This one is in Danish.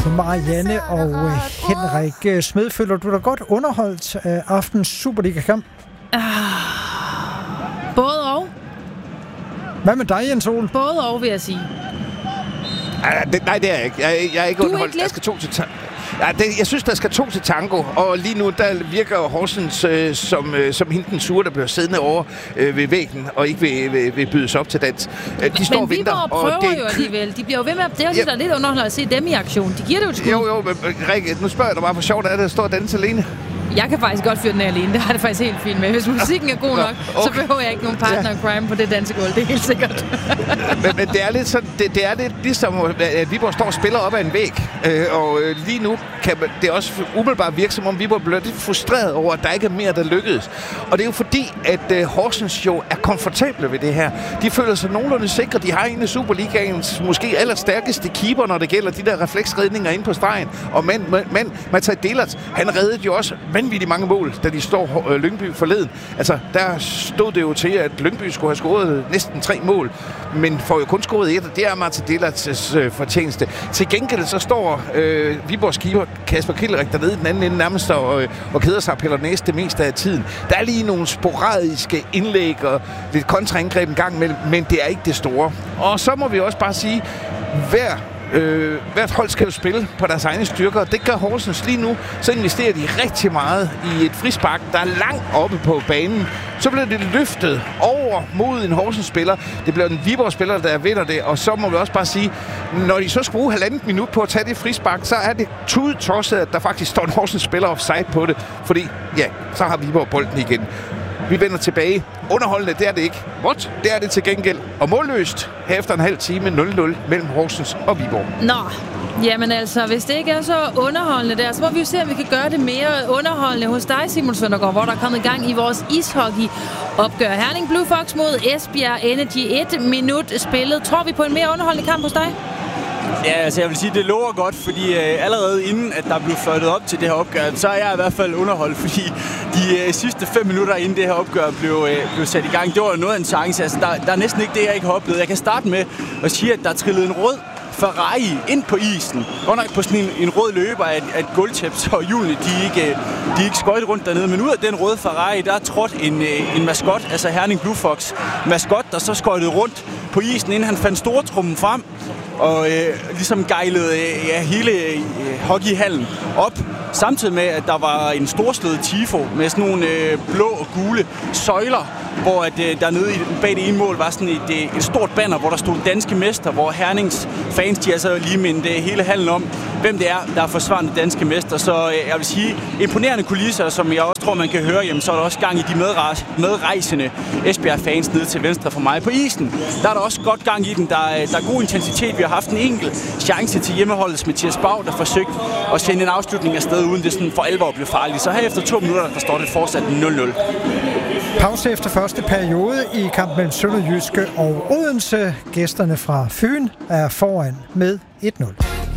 Marianne og Henrik Smed. Føler du dig godt underholdt af aftens Superliga-kamp? Både og. Hvad med dig, Jens Ole? Både og, vil jeg sige. Nej, det er jeg ikke. Jeg er ikke underholdt. Ikke der skal to til jeg synes, der skal to til tango, og lige nu der virker Horsens som hende den sure, der bliver siddende over ved væggen og ikke vil bydes op til dans. De står og venter. Men Viborg prøver jo alligevel. De bliver jo ved med at... Det er jo lidt underholdende at se dem i aktion. De giver det jo et skud. Jo, men Rikke, nu spørger jeg dig bare for sjovt, at der står og danser alene. Jeg kan faktisk godt fyre den alene. Det har det faktisk helt fint med. Hvis musikken er god nok, så behøver jeg ikke nogen partner crime på det dansegulv. Det er helt sikkert. men det er lidt sådan, det er lidt ligesom, at Viborg står og spiller op ad en væg. Og lige nu kan det også umiddelbart virke, som om Viborg bliver lidt frustreret over, at der ikke er mere, der lykkedes. Og det er jo fordi, at Horsens jo er komfortable ved det her. De føler sig nogenlunde sikre. De har en af Superligaens måske allerstærkeste keeper, når det gælder de der refleksredninger inde på stregen. Og Matej Delert, han reddede jo også vanvittigt mange mål, da de står Lyngby forleden. Altså, der stod det jo til, at Lyngby skulle have scoret næsten 3 mål, men får jo kun scoret 1, og det er Matej Delerts fortjeneste. Til gengæld så står Viborgs keeper Kasper Kildrik dernede i den anden ende nærmest og keder sig og piller næste det meste af tiden. Der er lige nogle sporadiske indlæg og lidt kontraangreb en gang imellem, men det er ikke det store. Og så må vi også bare sige, hvert hold skal jo spille på deres egne styrker, og det gør Horsens lige nu. Så investerer de rigtig meget i et frispark, der er langt oppe på banen. Så bliver det løftet over mod en Horsens-spiller. Det bliver en Viborg-spiller, der vinder det, og så må vi også bare sige, når de så skal bruge 1,5 minut på at tage det frispark, så er det tudetosset, at der faktisk står en Horsens-spiller offside på det, fordi ja, så har Viborg bolden igen. Vi vender tilbage. Underholdende, det er det ikke. What? Det er det til gengæld. Og målløst her efter en halv time 0-0 mellem Horsens og Viborg. Nå, jamen altså, hvis det ikke er så underholdende der, så må vi jo se, om vi kan gøre det mere underholdende hos dig, Simon Søndergaard, hvor der er kommet gang i vores ishockey-opgør. Herning Blue Fox mod Esbjerg Energy. 1 minut spillet. Tror vi på en mere underholdende kamp hos dig? Ja, altså jeg vil sige, det lover godt, fordi allerede inden, at der blev fløjtet op til det her opgør, så er jeg i hvert fald underholdt, fordi de sidste 5 minutter inden det her opgør blev sat i gang, det var noget af en chance. Altså, der er næsten ikke det, jeg ikke har oplevet. Jeg kan starte med at sige, at der er trillet en rød Ferrari ind på isen. Godt nok på sådan en rød løber af et gulvtæppe, så hjulene de er ikke skøjtet rundt dernede. Men ud af den røde Ferrari, der er trådt en maskot, altså Herning Blue Fox maskot, der så skøjtede rundt på isen, inden han fandt stortrummen frem og ligesom gejlede hele hockeyhallen op. Samtidig med, at der var en storslået tifo med sådan nogle blå og gule søjler, hvor at, dernede bag det ene mål var sådan et stort banner, hvor der stod danske mester, hvor Hernings fans, de altså lige mindte hele hallen om, hvem det er, der er forsvarende danske mester. Så jeg vil sige, imponerende kulisser, som jeg også tror, man kan høre, jamen, så er der også gang i de medrejsende Esbjerg-fans nede til venstre for mig. På isen, der er der også godt gang i den. Der er god intensitet. Vi har haft en enkelt chance til hjemmeholdets Mathias Bau, der forsøgte at sende en afslutning afsted, uden det sådan for alvor blev farligt. Så her efter 2 minutter, der står det fortsat 0-0. Pause efter første periode i kampen mellem Sønderjyske og Odense. Gæsterne fra Fyn er foran med 1-0.